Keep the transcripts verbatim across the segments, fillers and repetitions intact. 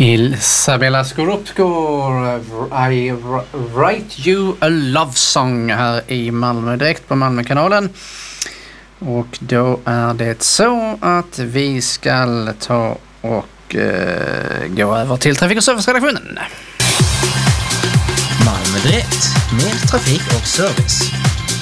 Isabella Scorupco, I Write You a Love Song här i Malmö direkt på Malmökanalen. Och då är det så att vi ska ta och eh, gå över till Trafik- och serviceredaktionen. Malmö direkt med trafik och service.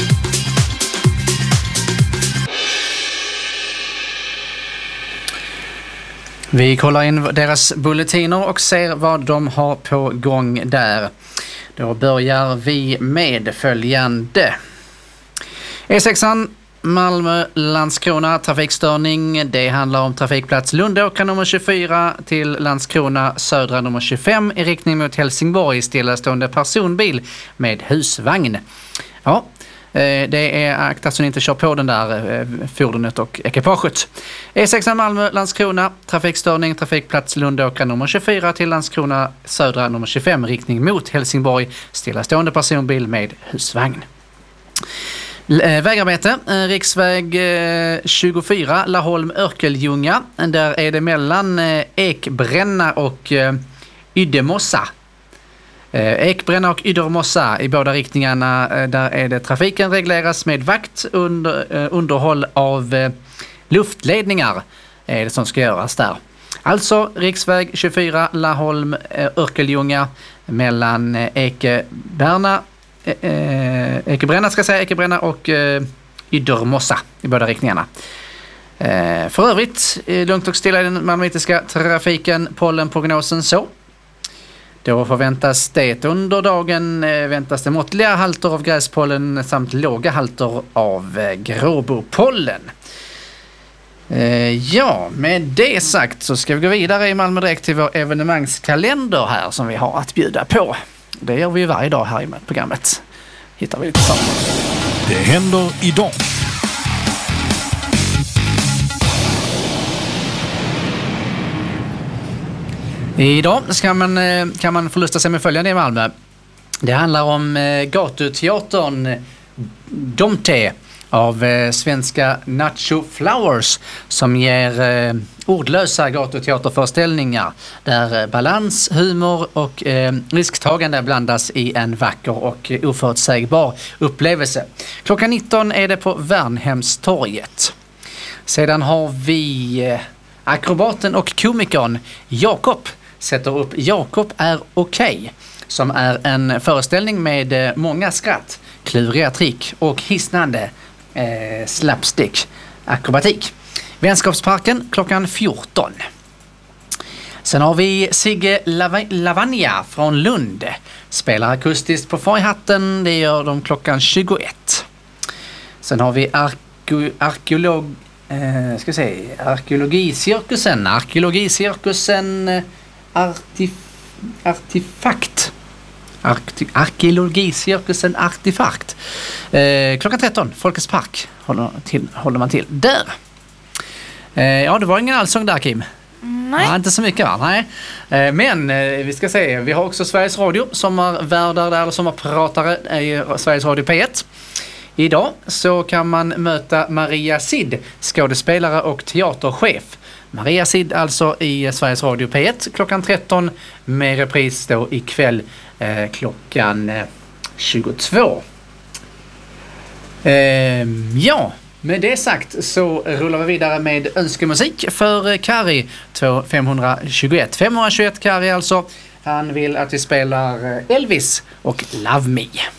Vi kollar in deras bulletiner och ser vad de har på gång där. Då börjar vi med följande. E sexan Malmö-Landskrona trafikstörning. Det handlar om trafikplats Lundåkra nummer tjugofyra till Landskrona södra nummer tjugofem i riktning mot Helsingborg, stillastående personbil med husvagn. Ja, det är akta så ni inte kör på den där fordonet och ekipaget. E sexan Malmö-Landskrona trafikstörning, trafikplats Lundåkra nummer tjugofyra till Landskrona södra nummer tjugofem i riktning mot Helsingborg, stillastående personbil med husvagn. Vägarbete, riksväg tjugofyra Laholm-Örkeljunga. Där är det mellan Ekbränna och Yddemossa. Ekbränna och Yddemossa i båda riktningarna. Där är det trafiken regleras med vakt under, underhåll av luftledningar är det som ska göras där. Alltså riksväg tjugofyra Laholm-Örkeljunga mellan Ekbränna Eh, Ekebränna ska jag säga, Ekebränna och eh, Yddermossa i båda riktningarna. Eh, för övrigt, eh, lugnt och stilla i den magnetiska trafiken, pollenprognosen så. Då förväntas det under dagen eh, väntas det måttliga halter av gräspollen samt låga halter av eh, gråbopollen. Eh, ja, med det sagt så ska vi gå vidare i Malmö direkt till vår evenemangskalender här som vi har att bjuda på. Det gör vi ju varje dag här i programmet. Hittar vi lite tillsammans. Det händer idag. Idag ska man, kan man förlusta sig med följande i Malmö. Det handlar om gatuteatern Domte av eh, svenska Nacho Flowers som ger eh, ordlösa gatuteaterföreställningar där eh, balans, humor och eh, risktagande blandas i en vacker och eh, oförutsägbar upplevelse. Klockan nitton är det på Värnhemstorget. Sedan har vi eh, akrobaten och komikern Jakob sätter upp Jakob är okej, som är en föreställning med eh, många skratt, kluriga trick och hisnande Eh, slapstick akrobatik. Vänskapsparken klockan fjorton. Sen har vi Sigge Lav- Lavagna från Lund. Spelar akustiskt på Fajhatten. Det gör de klockan tjugoett. Sen har vi arke- arkeolog eh, ska se, arkeologicirkusen. Arkeologicirkusen eh, artif- artefakt. Arke- Arkeologicirkusen Artefakt. Eh, klockan tretton, Folkets park håller, till, håller man till där. Eh, ja, det var ingen allsång där, Kim. Nej. Ja, inte så mycket va? Nej. Eh, men eh, vi ska se, vi har också Sveriges Radio sommarvärdar där, eller sommarpratare i Sveriges Radio P ett. Idag så kan man möta Maria Sid, skådespelare och teaterchef. Maria Sid alltså i Sveriges Radio P ett klockan tretton med repris då ikväll eh, klockan eh, tjugotvå. Eh, ja, med det sagt så rullar vi vidare med önskemusik för Kari femhundratjugoett. femhundratjugoett Kari alltså. Han vill att vi spelar Elvis och Love Me.